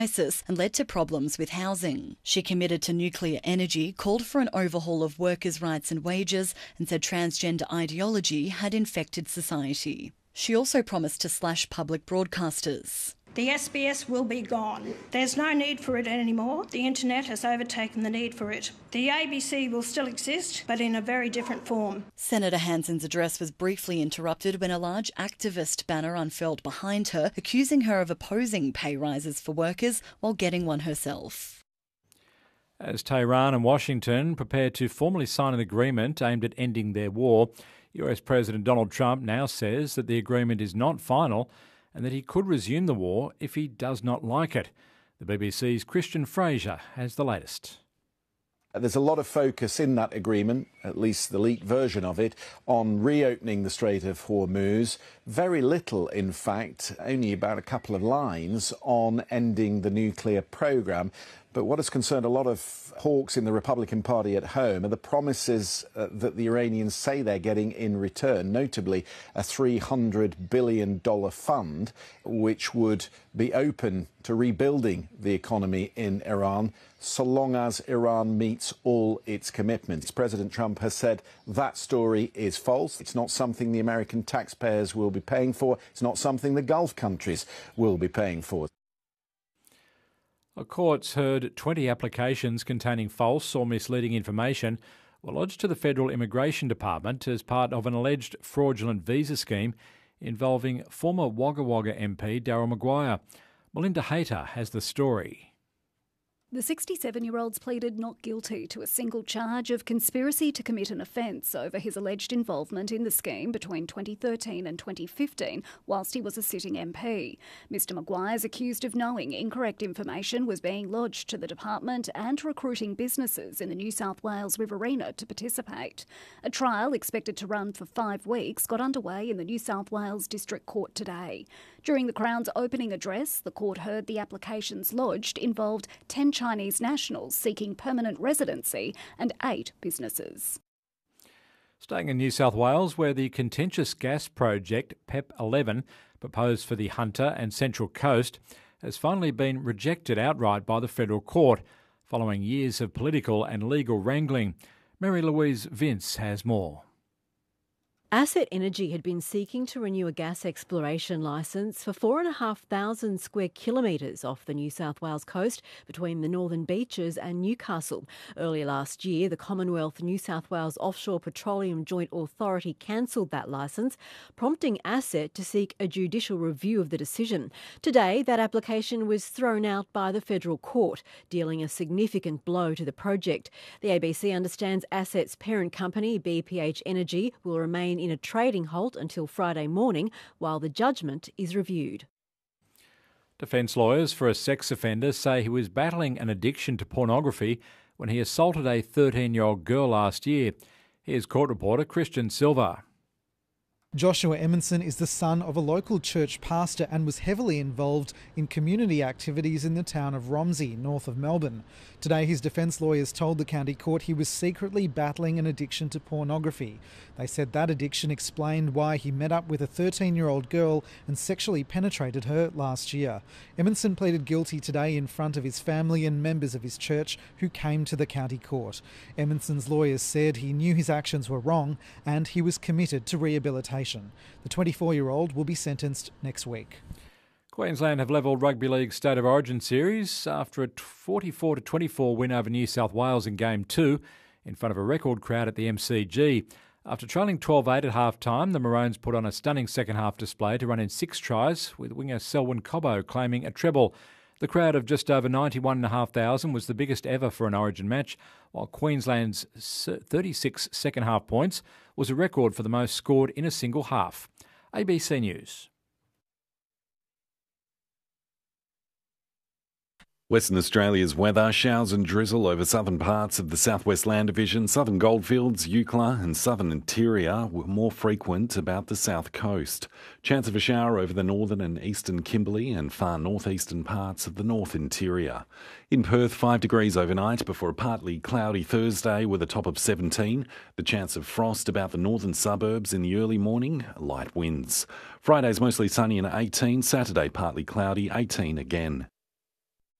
crisis and led to problems with housing. She committed to nuclear energy, called for an overhaul of workers' rights and wages, and said transgender ideology had infected society. She also promised to slash public broadcasters. The SBS will be gone. There's no need for it anymore. The internet has overtaken the need for it. The ABC will still exist, but in a very different form. Senator Hansen's address was briefly interrupted when a large activist banner unfurled behind her, accusing her of opposing pay rises for workers while getting one herself. As Tehran and Washington prepare to formally sign an agreement aimed at ending their war, US President Donald Trump now says that the agreement is not final and that he could resume the war if he does not like it. The BBC's Christian Fraser has the latest. There's a lot of focus in that agreement, at least the leaked version of it, on reopening the Strait of Hormuz. Very little, in fact, only about a couple of lines on ending the nuclear programme. But what has concerned a lot of hawks in the Republican Party at home are the promises that the Iranians say they're getting in return, notably a $300 billion fund, which would be open to rebuilding the economy in Iran, so long as Iran meets all its commitments. President Trump has said that story is false. It's not something the American taxpayers will be paying for. It's not something the Gulf countries will be paying for. A court's heard 20 applications containing false or misleading information were lodged to the Federal Immigration Department as part of an alleged fraudulent visa scheme involving former Wagga Wagga MP Daryl Maguire. Melinda Hayter has the story. The 67-year-old's pleaded not guilty to a single charge of conspiracy to commit an offence over his alleged involvement in the scheme between 2013 and 2015 whilst he was a sitting MP. Mr Maguire is accused of knowing incorrect information was being lodged to the department and recruiting businesses in the New South Wales Riverina to participate. A trial expected to run for 5 weeks got underway in the New South Wales District Court today. During the Crown's opening address, the court heard the applications lodged involved 10 Chinese nationals seeking permanent residency and 8 businesses. Staying in New South Wales, where the contentious gas project PEP 11, proposed for the Hunter and Central Coast, has finally been rejected outright by the federal court, following years of political and legal wrangling. Mary Louise Vince has more. Asset Energy had been seeking to renew a gas exploration licence for 4,500 square kilometres off the New South Wales coast between the Northern Beaches and Newcastle. Earlier last year, the Commonwealth New South Wales Offshore Petroleum Joint Authority cancelled that licence, prompting Asset to seek a judicial review of the decision. Today, that application was thrown out by the federal court, dealing a significant blow to the project. The ABC understands Asset's parent company, BPH Energy, will remain in a trading halt until Friday morning while the judgment is reviewed. Defence lawyers for a sex offender say he was battling an addiction to pornography when he assaulted a 13-year-old girl last year. Here's court reporter Christian Silva. Joshua Emerson is the son of a local church pastor and was heavily involved in community activities in the town of Romsey, north of Melbourne. Today, his defence lawyers told the county court he was secretly battling an addiction to pornography. They said that addiction explained why he met up with a 13-year-old girl and sexually penetrated her last year. Emerson pleaded guilty today in front of his family and members of his church who came to the county court. Emerson's lawyers said he knew his actions were wrong and he was committed to rehabilitation. The 24-year-old will be sentenced next week. Queensland have levelled Rugby League State of Origin series after a 44-24 win over New South Wales in Game 2 in front of a record crowd at the MCG. After trailing 12-8 at half-time, the Maroons put on a stunning second-half display to run in 6 tries, with winger Selwyn Cobbo claiming a treble. The crowd of just over 91,500 was the biggest ever for an Origin match, while Queensland's 36 second-half points was a record for the most scored in a single half. ABC News. Western Australia's weather: showers and drizzle over southern parts of the Southwest Land Division, southern Goldfields, Eucla and southern interior were more frequent about the south coast. Chance of a shower over the northern and eastern Kimberley and far northeastern parts of the north interior. In Perth, 5 degrees overnight before a partly cloudy Thursday with a top of 17. The chance of frost about the northern suburbs in the early morning, light winds. Friday's mostly sunny and 18, Saturday partly cloudy, 18 again.